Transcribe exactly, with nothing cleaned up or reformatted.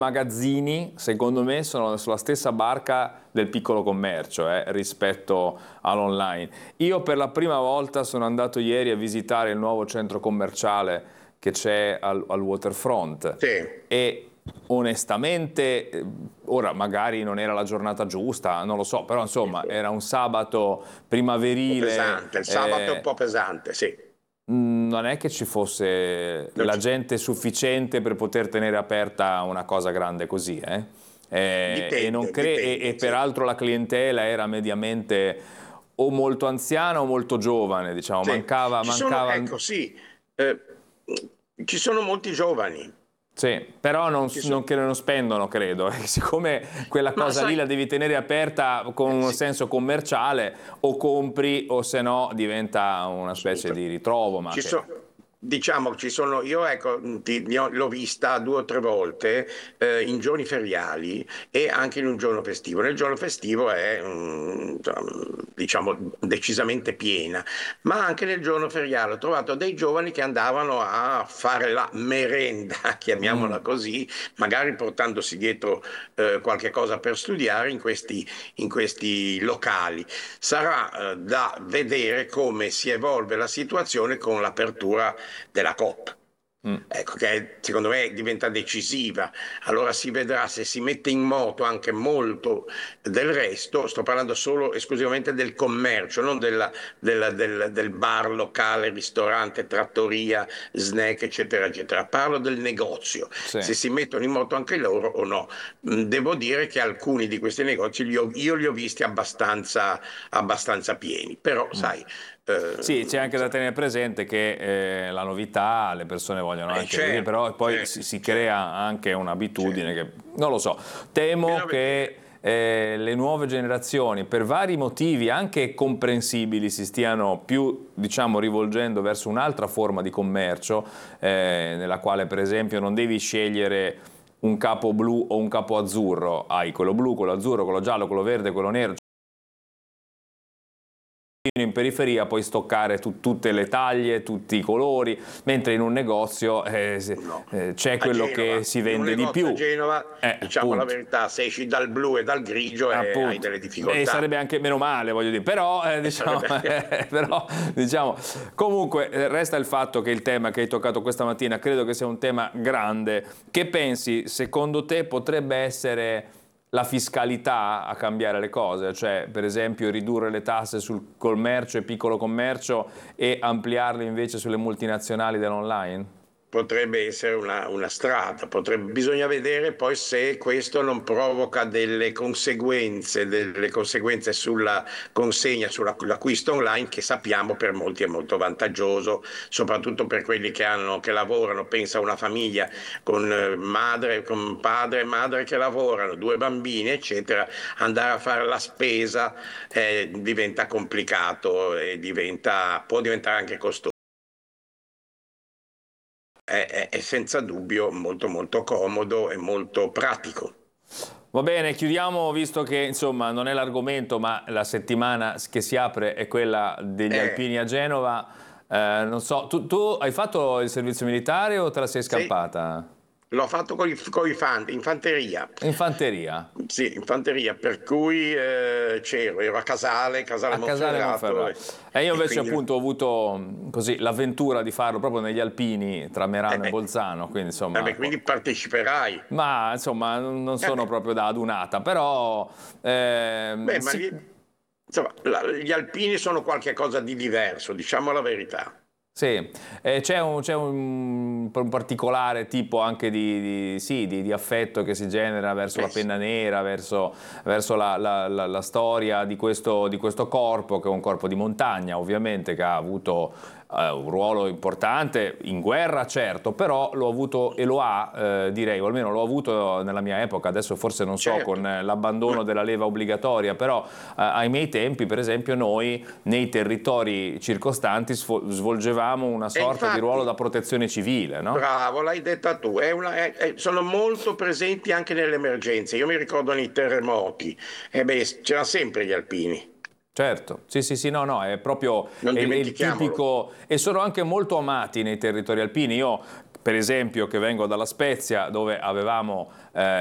magazzini, secondo me, sono sulla stessa barca del piccolo commercio eh, rispetto all'online. Io per la prima volta sono andato ieri a visitare il nuovo centro commerciale che c'è al, al waterfront Sì. e onestamente, ora magari non era la giornata giusta, non lo so, però insomma era un sabato primaverile. Un po' pesante, il sabato eh, è un po' pesante, sì. Non è che ci fosse Non la ci- gente sufficiente per poter tenere aperta una cosa grande così, eh? Eh, Dipende, e, non cre- e, dipende, e sì. peraltro la clientela era mediamente o molto anziana o molto giovane, diciamo, Sì. mancava, Ci sono, mancava. ecco, sì, eh, ci sono molti giovani. Sì, però non, Ci non, sono- che non spendono, credo. E siccome quella Ma cosa lì sai, la devi tenere aperta con un sì, senso commerciale, o compri o se no diventa una specie di assolutamente. ritrovo, ma Ci che... sono, diciamo, ci sono, io ecco, ti- ne ho- l'ho vista due o tre volte eh, in giorni feriali e anche in un giorno festivo. Nel giorno festivo è, mm, diciamo, decisamente piena, ma anche nel giorno feriale ho trovato dei giovani che andavano a fare la merenda, chiamiamola Mm. così, magari portandosi dietro eh, qualche cosa per studiare in questi, in questi locali. Sarà eh, da vedere come si evolve la situazione con l'apertura della COP. Mm. Ecco, che secondo me diventa decisiva. Allora si vedrà se si mette in moto anche molto del resto. Sto parlando solo esclusivamente del commercio, non della- della- del, del bar, locale, ristorante, trattoria, snack, eccetera, eccetera. Parlo del negozio. Sì. Se si mettono in moto anche loro o no. Mm, Devo dire che alcuni di questi negozi li ho- io li ho visti abbastanza, abbastanza pieni, però Mm. sai, eh, Sì, c'è anche da tenere presente che eh, la novità, le persone vogliono eh, anche vedere, certo, però poi si, certo, si certo, crea anche un'abitudine certo. che, non lo so, temo Bisogna che vedere. eh, le nuove generazioni, per vari motivi anche comprensibili, si stiano più, diciamo, rivolgendo verso un'altra forma di commercio, eh, nella quale per esempio non devi scegliere un capo blu o un capo azzurro, hai quello blu, quello azzurro, quello giallo, quello verde, quello nero. In periferia puoi stoccare tu- tutte le taglie, tutti i colori, mentre in un negozio eh, se- No. eh, c'è A quello Genova, che si in un vende di negozio a più. Genova, Eh, diciamo la appunto. verità, se esci dal blu e dal grigio eh, hai Appunto, delle e difficoltà. sarebbe anche meno male, voglio dire, però, eh, E diciamo, sarebbe- però diciamo, comunque eh, resta il fatto che il tema che hai toccato questa mattina credo che sia un tema grande. Che pensi, secondo te potrebbe essere la fiscalità a cambiare le cose? Cioè, per esempio, ridurre le tasse sul commercio e piccolo commercio e ampliarle invece sulle multinazionali dell'online? Potrebbe essere una, una strada, potrebbe- bisogna vedere poi se questo non provoca delle conseguenze, delle conseguenze sulla consegna, sull'acquisto online, che sappiamo per molti è molto vantaggioso, soprattutto per quelli che hanno, che lavorano. Pensa a una famiglia con eh, madre, con padre e madre che lavorano, due bambini, eccetera, andare a fare la spesa eh, diventa complicato e diventa, può diventare anche costoso. È, è- è senza dubbio molto molto comodo e molto pratico. Va bene, chiudiamo visto che insomma non è l'argomento, ma la settimana che si apre è quella degli Eh, alpini a Genova. Eh, non so, tu, tu hai fatto il servizio militare o te la sei sì, scampata? l'ho fatto con i, con i fan, infanteria. Infanteria, Sì, infanteria, per cui eh, c'ero, ero a Casale, Casale a Casale Monferrato Monferrato. e, E io e invece quindi appunto ho avuto mh, così l'avventura di farlo proprio negli alpini tra eh, Merano e eh, Bolzano, quindi vabbè, insomma... quindi parteciperai. Ma insomma non non Eh sono beh, proprio da adunata, però ehm, beh, ma sì. gli, insomma, la- gli alpini sono qualcosa di diverso, diciamo la verità. Sì, eh, c'è un, c'è un- un particolare tipo anche di, di- sì, di- di affetto che si genera verso Eh la sì. penna nera, verso, verso la, la- la- la storia di questo, di questo corpo, che è un corpo di montagna ovviamente, che ha avuto eh, un ruolo importante in guerra, certo, però lo ha avuto e lo ha, eh, direi, o almeno l'ho avuto nella mia epoca, adesso forse non so con Certo, eh, l'abbandono ma della leva obbligatoria, però eh, ai miei tempi, per esempio, noi nei territori circostanti sfo- svolgevamo una e sorta di ruolo da infatti, protezione civile, no? bravo, l'hai detta tu, è una- è- è- sono molto presenti anche nelle emergenze. Io mi ricordo nei terremoti, e beh, c'erano sempre gli alpini, Certo, sì, sì, sì, no, no, è proprio non è, è il dimentichiamolo. tipico, e sono anche molto amati nei territori alpini. Io per esempio che vengo dalla Spezia, dove avevamo eh,